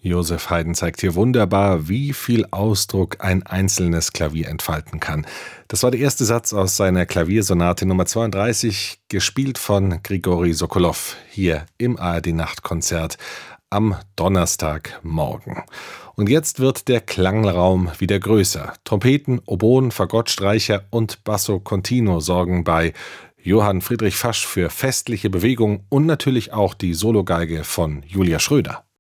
Joseph Haydn zeigt hier wunderbar, wie viel Ausdruck ein einzelnes Klavier entfalten kann. Das war der erste Satz aus seiner Klaviersonate Nummer 32, gespielt von Grigori Sokolow, hier im ARD-Nachtkonzert am Donnerstagmorgen. Und jetzt wird der Klangraum wieder größer. Trompeten, Oboen, Fagottstreicher und Basso Continuo sorgen bei Johann Friedrich Fasch für festliche Bewegung und natürlich auch die Sologeige von Julia Schröder.